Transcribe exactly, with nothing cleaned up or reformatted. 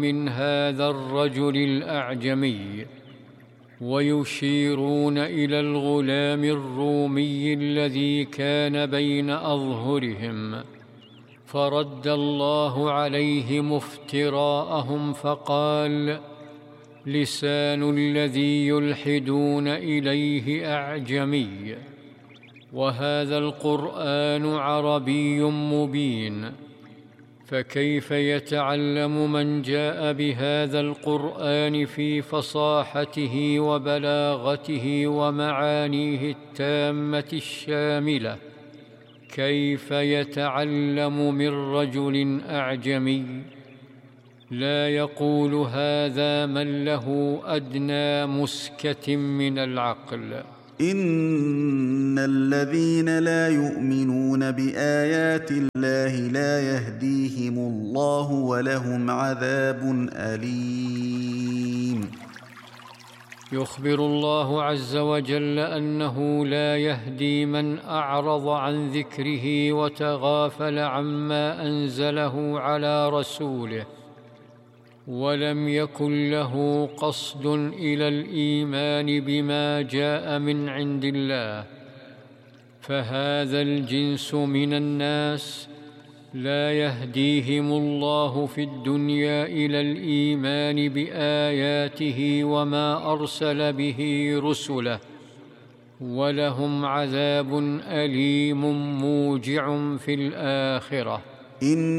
من هذا الرجل الأعجمي، ويشيرون إلى الغلام الرومي الذي كان بين أظهرهم، فرد الله عليهم افتراءهم فقال: لسان الذي يلحدون إليه أعجمي، وهذا القرآن عربي مبين، فكيف يتعلم من جاء بهذا القرآن في فصاحته وبلاغته ومعانيه التامة الشاملة، كيف يتعلم من رجل أعجمي لا يقول هذا من له أدنى مسكة من العقل؟ إن الذين لا يؤمنون بآيات الله لا يهديهم الله ولهم عذاب أليم. يخبر الله عز وجل أنه لا يهدي من أعرض عن ذكره وتغافل عما أنزله على رسوله، ولم يكن له قصد إلى الإيمان بما جاء من عند الله، فهذا الجنس من الناس لا يهديهم الله في الدنيا إلى الإيمان بآياته وما أرسل به رسله، ولهم عذاب أليم موجع في الآخرة.